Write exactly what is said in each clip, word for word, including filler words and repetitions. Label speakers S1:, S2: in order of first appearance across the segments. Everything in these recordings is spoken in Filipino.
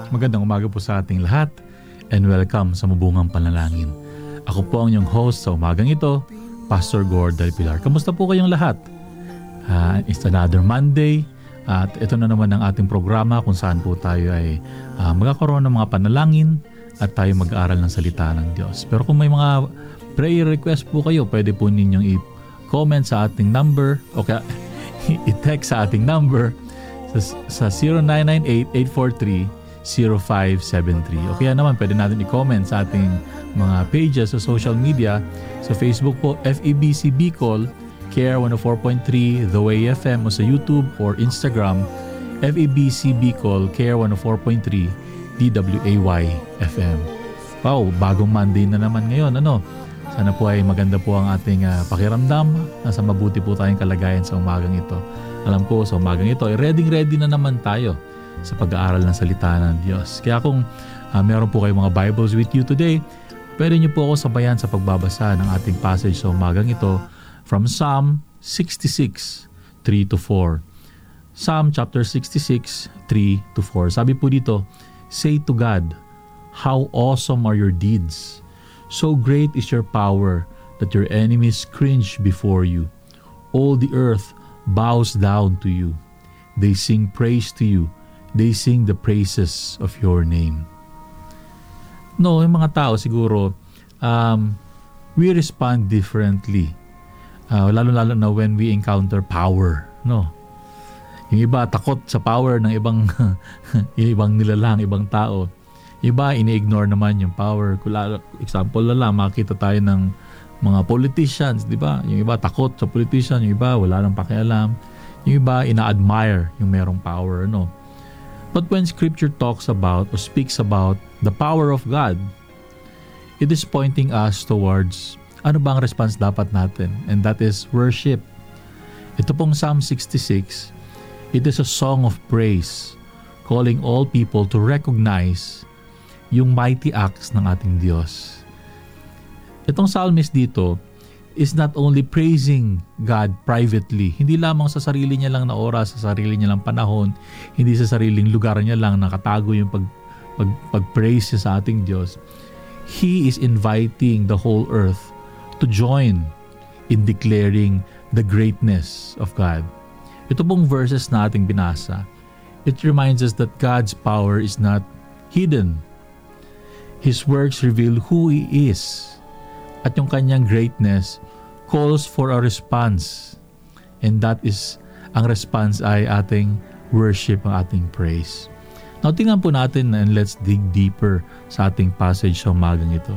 S1: Magandang umaga po sa ating lahat and welcome sa Mabungang Panalangin. Ako po ang inyong host sa umagang ito, Pastor Gord Del Pilar. Kamusta po kayong lahat? Uh, it's another Monday at ito na naman ang ating programa kung saan po tayo ay uh, magkakaroon ng mga panalangin at tayo mag-aaral ng salita ng Diyos. Pero kung may mga prayer request po kayo, pwede po ninyong i-comment sa ating number o kaya i-text sa ating number sa, sa zero nine nine eight, eight four three, zero five seven three. O kaya naman pwede natin i-comment sa ating mga pages sa social media. Sa Facebook po, F E B C Bicol, Care one oh four point three, The Way F M, o sa YouTube or Instagram, F E B C Bicol, Care one oh four point three, D W A Y F M. Wow, bagong Monday na naman ngayon. Ano? Sana po ay maganda po ang ating uh, pakiramdam. Nasa mabuti po tayong kalagayan sa umagang ito. Alam ko sa umagang ito ay ready-ready na naman tayo sa pag-aaral ng salita ng Diyos. Kaya kung uh, meron po kayong mga Bibles with you today, pwede niyo po ako sabayan sa pagbabasa ng ating passage sa umagang ito from Psalm sixty-six, three to four. Psalm chapter sixty-six, three to four. Sabi po dito, "Say to God, how awesome are your deeds! So great is your power that your enemies cringe before you. All the earth bows down to you. They sing praise to you. They sing the praises of your name." No, yung mga tao siguro, um, we respond differently. Uh, lalo-lalo na when we encounter power. No? Yung iba, takot sa power ng ibang, ibang nilalang, ibang tao. Iba, ini-ignore naman yung power. Example na lang, makita tayo ng mga politicians, di ba? Yung iba takot sa politician, yung iba wala nang pakialam. Yung iba ina-admire yung merong power, no? But when Scripture talks about or speaks about the power of God, it is pointing us towards ano bang response dapat natin, and that is worship. Ito pong Psalm sixty-six, it is a song of praise, calling all people to recognize yung mighty acts ng ating Diyos. Itong psalmist dito is not only praising God privately, hindi lamang sa sarili niya lang na oras, sa sarili niya lang panahon, hindi sa sariling lugar niya lang nakatago yung pag, pag, pag-praise niya sa ating Diyos. He is inviting the whole earth to join in declaring the greatness of God. Ito pong verses na ating binasa, it reminds us that God's power is not hidden. His works reveal who He is. At yung kanyang greatness calls for a response. And that is, ang response ay ating worship, ang ating praise. Now, tingnan po natin and let's dig deeper sa ating passage sa umagang ito.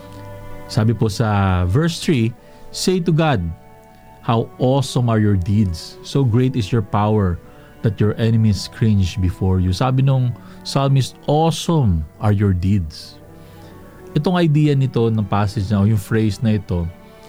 S1: Sabi po sa verse three, "Say to God, how awesome are your deeds. So great is your power that your enemies cringe before you." Sabi nung psalmist, awesome are your deeds. Itong idea nito ng passage na, yung phrase na ito,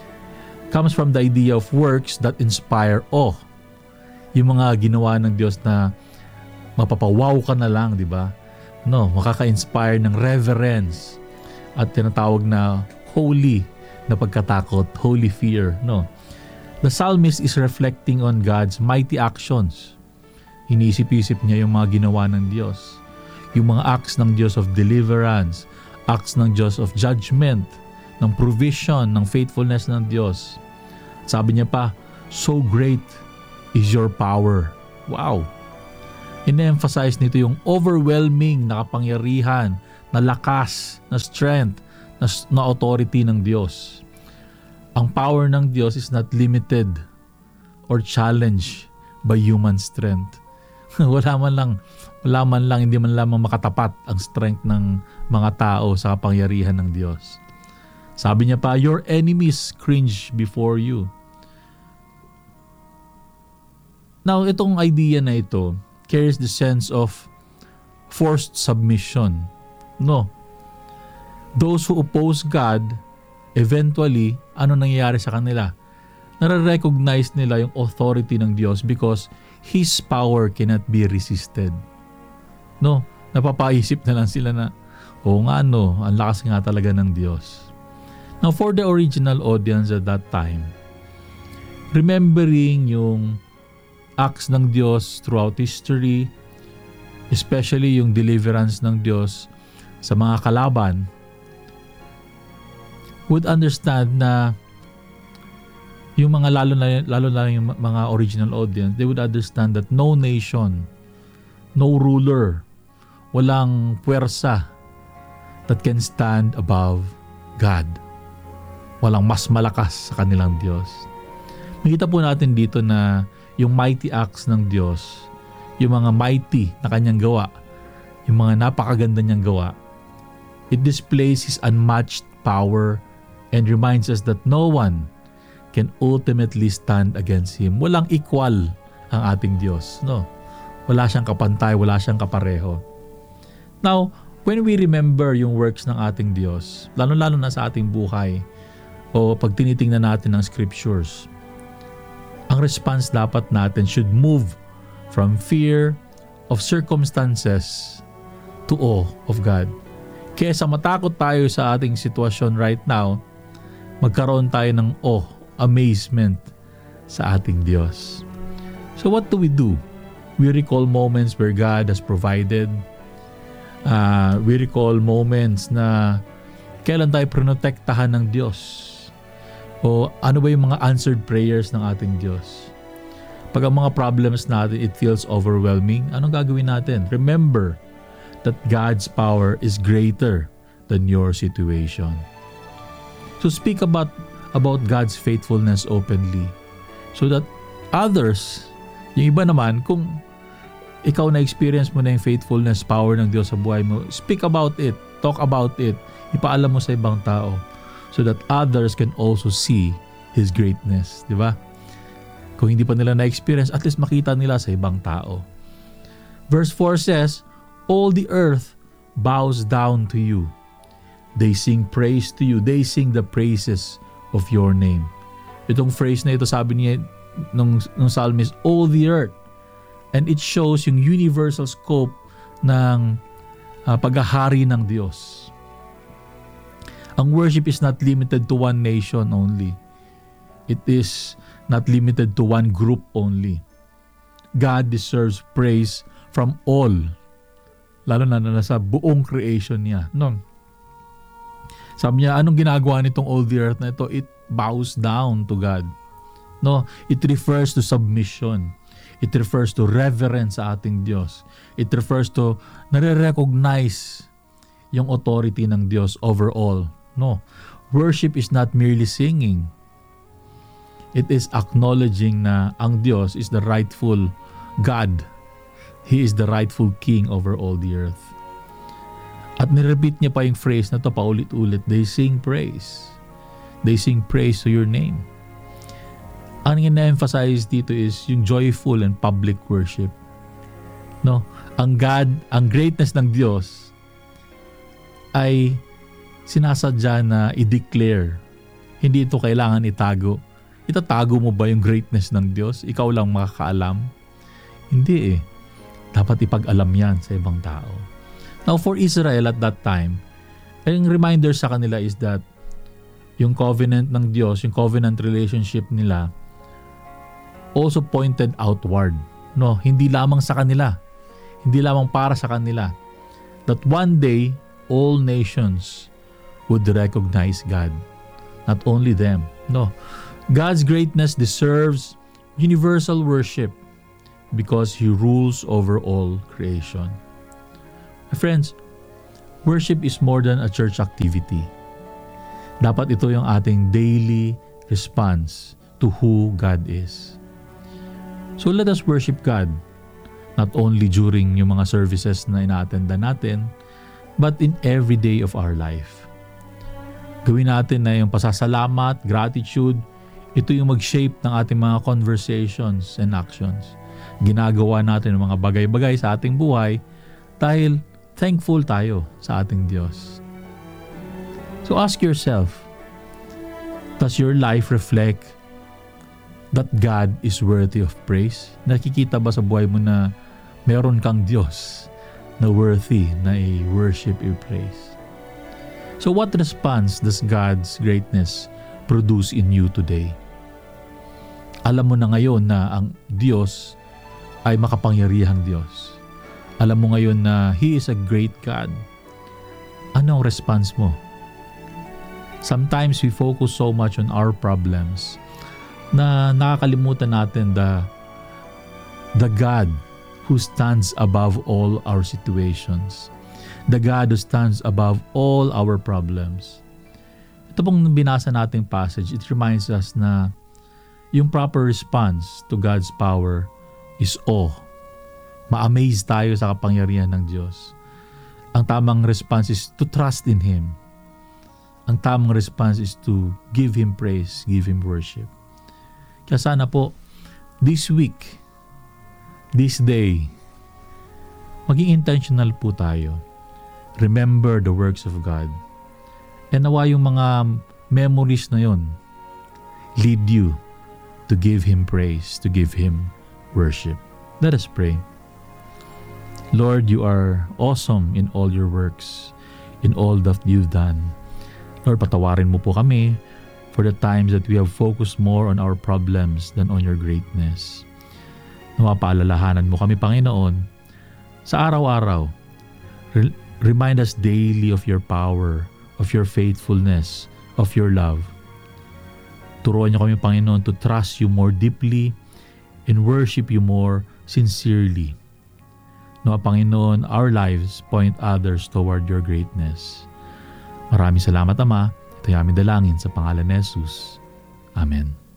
S1: comes from the idea of works that inspire awe. Yung mga ginawa ng Diyos na mapapawaw ka na lang, di ba? No, makaka-inspire ng reverence at tinatawag na holy na pagkatakot, holy fear, no? The psalmist is reflecting on God's mighty actions. Iniisip-isip niya yung mga ginawa ng Diyos. Yung mga acts ng Diyos of deliverance, acts ng Diyos of judgment, ng provision, ng faithfulness ng Diyos. Sabi niya pa, so great is your power. Wow! Ine-emphasize nito yung overwhelming na kapangyarihan, na lakas, na strength, na, na authority ng Diyos. Ang power ng Diyos is not limited or challenged by human strength. wala man lang, wala man lang, hindi man lamang makatapat ang strength ng mga tao sa kapangyarihan ng Diyos. Sabi niya pa, your enemies cringe before you. Now, itong idea na ito carries the sense of forced submission. No. Those who oppose God, eventually, ano nangyayari sa kanila? Nare-recognize nila yung authority ng Diyos because His power cannot be resisted. No, napapaisip na lang sila na, oo nga no, ang lakas nga talaga ng Diyos. Now, for the original audience at that time, remembering yung acts ng Diyos throughout history, especially yung deliverance ng Diyos sa mga kalaban, would understand na yung mga lalo na lalo na yung mga original audience, they would understand that no nation, no ruler, walang puwersa that can stand above God. Walang mas malakas sa kanilang Diyos. Makita po natin dito na yung mighty acts ng Diyos, yung mga mighty na kanyang gawa, yung mga napakaganda niyang gawa, it displays His unmatched power and reminds us that no one can ultimately stand against Him. Walang equal ang ating Diyos. No? Wala siyang kapantay, wala siyang kapareho. Now, when we remember yung works ng ating Diyos, lalo-lalo na sa ating buhay, o pag tinitingnan natin ang scriptures, ang response dapat natin should move from fear of circumstances to awe of God. Kesa matakot tayo sa ating sitwasyon right now, magkaroon tayo ng awe, amazement sa ating Diyos. So what do we do? We recall moments where God has provided. Uh, we recall moments na kailan tayo prinotektahan ng Diyos. O ano ba yung mga answered prayers ng ating Diyos? Pag ang mga problems natin, it feels overwhelming, anong gagawin natin? Remember that God's power is greater than your situation. So speak about about God's faithfulness openly so that others, yung iba naman, kung ikaw na-experience mo na yung faithfulness, power ng Diyos sa buhay mo, speak about it, talk about it, ipaalam mo sa ibang tao so that others can also see His greatness. Di ba? Kung hindi pa nila na-experience, at least makita nila sa ibang tao. Verse four says, all the earth bows down to you. They sing praise to you. They sing the praises of your name. Itong phrase na ito, sabi niya nung, nung psalmist, all the earth. And it shows yung universal scope ng uh, paghahari ng Diyos. Ang worship is not limited to one nation only. It is not limited to one group only. God deserves praise from all. Lalo na na sa buong creation niya. No? Sabi niya, anong ginagawa nitong all the earth na ito? It bows down to God. No, it refers to submission. It refers to reverence sa ating Diyos. It refers to nare-recognize yung authority ng Diyos over all. No, worship is not merely singing. It is acknowledging na ang Diyos is the rightful God. He is the rightful King over all the earth. At nirepeat niya pa yung phrase na to paulit-ulit. They sing praise. They sing praise to your name. Ang ina-emphasize dito is yung joyful and public worship. No? Ang God, ang greatness ng Diyos ay sinasadya na i-declare. Hindi ito kailangan itago. Itatago mo ba yung greatness ng Diyos? Ikaw lang makakaalam? Hindi eh. Dapat ipag-alam yan sa ibang tao. Now for Israel at that time, ang reminder sa kanila is that yung covenant ng Diyos, yung covenant relationship nila also pointed outward. No, hindi lamang sa kanila. Hindi lamang para sa kanila. That one day, all nations would recognize God. Not only them. No. God's greatness deserves universal worship because He rules over all creation. My friends, worship is more than a church activity. Dapat ito yung ating daily response to who God is. So let us worship God, not only during yung mga services na ina-attenda natin, but in every day of our life. Gawin natin na yung pasasalamat, gratitude, ito yung mag-shape ng ating mga conversations and actions. Ginagawa natin ng mga bagay-bagay sa ating buhay dahil thankful tayo sa ating Diyos. So ask yourself, does your life reflect that God is worthy of praise? Nakikita ba sa buhay mo na meron kang Diyos na worthy na i-worship, i-praise? So what response does God's greatness produce in you today? Alam mo na ngayon na ang Diyos ay makapangyarihang Diyos. Alam mo ngayon na He is a great God. Anong response mo? Sometimes we focus so much on our problems na nakakalimutan natin the, the God who stands above all our situations. The God who stands above all our problems. Ito pong binasa nating passage, it reminds us na yung proper response to God's power is awe. Ma-amaze tayo sa kapangyarihan ng Diyos. Ang tamang response is to trust in Him. Ang tamang response is to give Him praise, give Him worship. Kaya sana po, this week, this day, maging intentional po tayo. Remember the works of God. And nawa yung mga memories na yon lead you to give Him praise, to give Him worship. Let us pray. Lord, you are awesome in all your works, in all that you've done. Lord, patawarin mo po kami for the times that we have focused more on our problems than on your greatness. Nawa paalalahanan mo kami, Panginoon, sa araw-araw. Re- remind us daily of your power, of your faithfulness, of your love. Turuan niyo kami, Panginoon, to trust you more deeply and worship you more sincerely. Nawa, Panginoon, our lives point others toward your greatness. Maraming salamat, Ama. Ito yung aming dalangin sa pangalan ni Jesus. Amen.